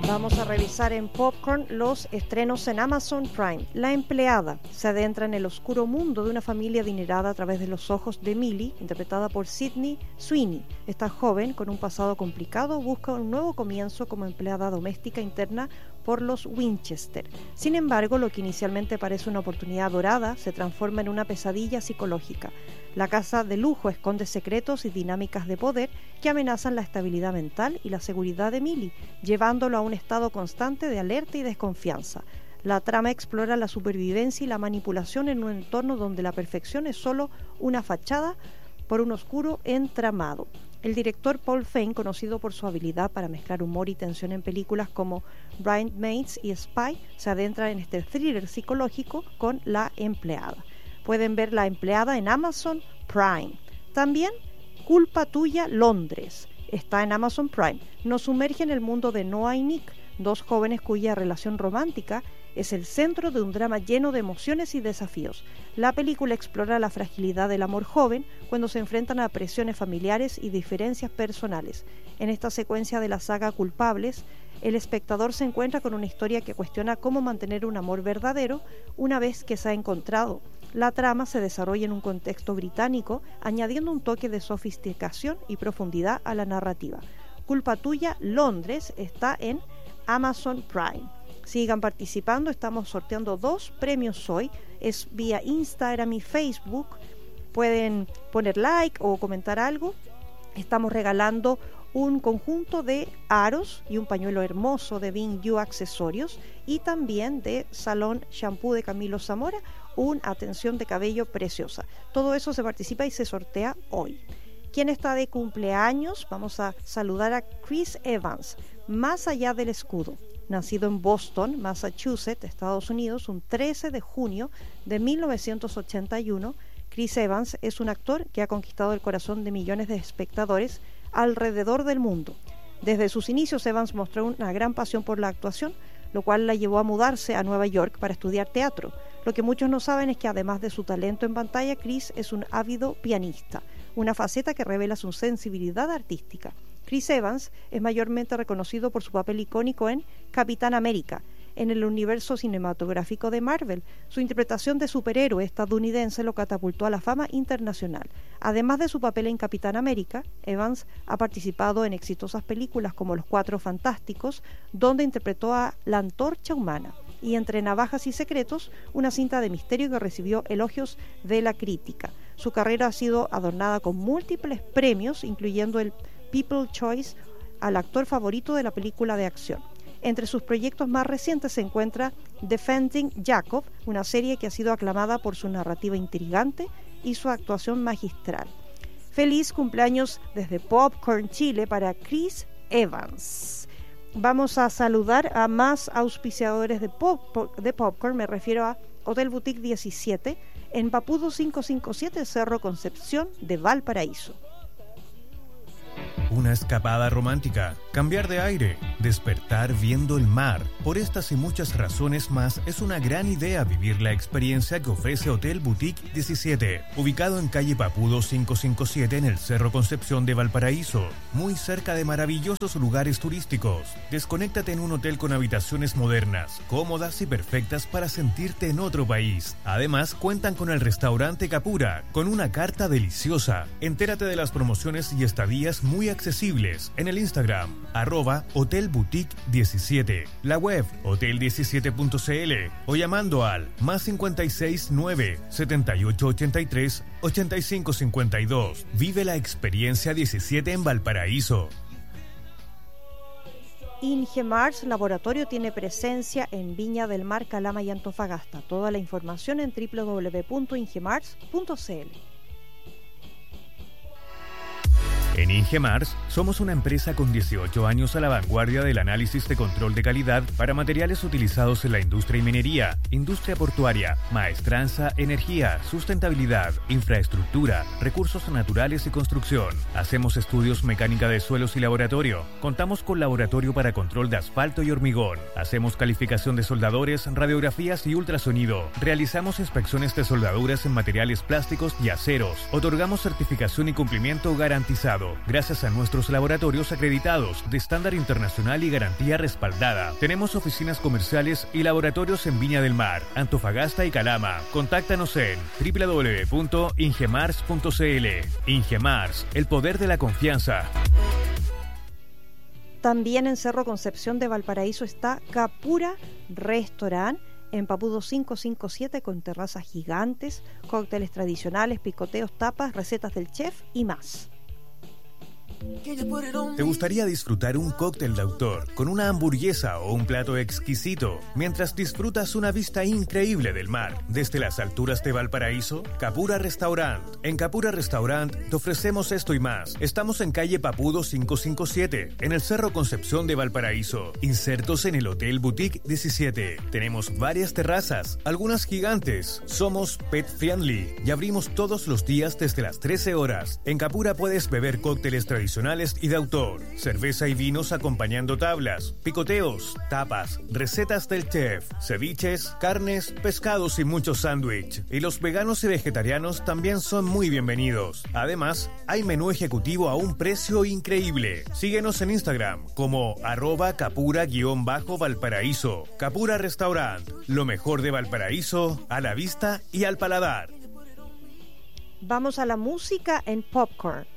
Vamos a revisar en Popcorn los estrenos en Amazon Prime. La empleada se adentra en el oscuro mundo de una familia adinerada a través de los ojos de Millie, interpretada por Sydney Sweeney. Esta joven, con un pasado complicado, busca un nuevo comienzo como empleada doméstica interna por los Winchester. Sin embargo, lo que inicialmente parece una oportunidad dorada se transforma en una pesadilla psicológica. La casa de lujo esconde secretos y dinámicas de poder que amenazan la estabilidad mental y la seguridad de Millie, llevándolo a un estado constante de alerta y desconfianza. La trama explora la supervivencia y la manipulación en un entorno donde la perfección es solo una fachada por un oscuro entramado. El director Paul Feig, conocido por su habilidad para mezclar humor y tensión en películas como Bridesmaids y Spy, se adentra en este thriller psicológico con La empleada. Pueden ver La empleada en Amazon Prime. También Culpa tuya, Londres, está en Amazon Prime. Nos sumerge en el mundo de Noah y Nick, dos jóvenes cuya relación romántica es el centro de un drama lleno de emociones y desafíos. La película explora la fragilidad del amor joven cuando se enfrentan a presiones familiares y diferencias personales. En esta secuencia de la saga Culpables, el espectador se encuentra con una historia que cuestiona cómo mantener un amor verdadero una vez que se ha encontrado. La trama se desarrolla en un contexto británico, añadiendo un toque de sofisticación y profundidad a la narrativa. Culpa tuya, Londres, está en Amazon Prime. Sigan participando, estamos sorteando 2 premios hoy, es vía Instagram y Facebook. Pueden poner like o comentar algo. Estamos regalando un conjunto de aros y un pañuelo hermoso de Bing You Accesorios, y también de Salón Shampoo de Camilo Zamora, una atención de cabello preciosa. Todo eso se participa y se sortea hoy. ¿Quién está de cumpleaños? Vamos a saludar a Chris Evans, Más allá del escudo. Nacido en Boston, Massachusetts, Estados Unidos, un 13 de junio de 1981, Chris Evans es un actor que ha conquistado el corazón de millones de espectadores alrededor del mundo. Desde sus inicios, Evans mostró una gran pasión por la actuación, lo cual la llevó a mudarse a Nueva York para estudiar teatro. Lo que muchos no saben es que además de su talento en pantalla, Chris es un ávido pianista, una faceta que revela su sensibilidad artística. Chris Evans es mayormente reconocido por su papel icónico en Capitán América, en el universo cinematográfico de Marvel. Su interpretación de superhéroe estadounidense lo catapultó a la fama internacional. Además de su papel en Capitán América, Evans ha participado en exitosas películas como Los Cuatro Fantásticos, donde interpretó a la Antorcha Humana, y Entre Navajas y Secretos, una cinta de misterio que recibió elogios de la crítica. Su carrera ha sido adornada con múltiples premios, incluyendo el People's Choice al actor favorito de la película de acción. Entre sus proyectos más recientes se encuentra Defending Jacob, una serie que ha sido aclamada por su narrativa intrigante y su actuación magistral. Feliz cumpleaños desde Popcorn Chile para Chris Evans. Vamos a saludar a más auspiciadores de Popcorn, me refiero a Hotel Boutique 17, en Papudo 557, Cerro Concepción de Valparaíso. Una escapada romántica, cambiar de aire, despertar viendo el mar. Por estas y muchas razones más, es una gran idea vivir la experiencia que ofrece Hotel Boutique 17, ubicado en calle Papudo 557 en el Cerro Concepción de Valparaíso, muy cerca de maravillosos lugares turísticos. Desconéctate en un hotel con habitaciones modernas, cómodas y perfectas para sentirte en otro país. Además, cuentan con el restaurante Capura, con una carta deliciosa. Entérate de las promociones y estadías muy accesibles en el Instagram, @hotelboutique17, la web hotel17.cl o llamando al +56 9 7883 8552. Vive la experiencia 17 en Valparaíso. Ingemars Laboratorio tiene presencia en Viña del Mar, Calama y Antofagasta. Toda la información en www.ingemars.cl. En Ingemars somos una empresa con 18 años a la vanguardia del análisis de control de calidad para materiales utilizados en la industria y minería, industria portuaria, maestranza, energía, sustentabilidad, infraestructura, recursos naturales y construcción. Hacemos estudios mecánica de suelos y laboratorio. Contamos con laboratorio para control de asfalto y hormigón. Hacemos calificación de soldadores, radiografías y ultrasonido. Realizamos inspecciones de soldaduras en materiales plásticos y aceros. Otorgamos certificación y cumplimiento garantizado. cuidado, gracias a nuestros laboratorios acreditados de estándar internacional y garantía respaldada. Tenemos oficinas comerciales y laboratorios en Viña del Mar, Antofagasta y Calama. Contáctanos en www.ingemars.cl. Ingemars, el poder de la confianza. También en Cerro Concepción de Valparaíso está Capura Restaurant, en Papudo 557, con terrazas gigantes, cócteles tradicionales, picoteos, tapas, recetas del chef y más. ¿Te gustaría disfrutar un cóctel de autor con una hamburguesa o un plato exquisito mientras disfrutas una vista increíble del mar desde las alturas de Valparaíso? Capura Restaurant. En Capura Restaurant te ofrecemos esto y más. Estamos en calle Papudo 557, en el Cerro Concepción de Valparaíso, insertos en el Hotel Boutique 17. Tenemos varias terrazas, algunas gigantes. Somos pet friendly y abrimos todos los días desde las 13 horas. En Capura puedes beber cócteles tradicionales y de autor, cerveza y vinos acompañando tablas, picoteos, tapas, recetas del chef, ceviches, carnes, pescados y muchos sándwich. Y los veganos y vegetarianos también son muy bienvenidos. Además, hay menú ejecutivo a un precio increíble. Síguenos en Instagram como @capura_Valparaíso. Capura Restaurant, lo mejor de Valparaíso a la vista y al paladar. Vamos a la música en Popcorn.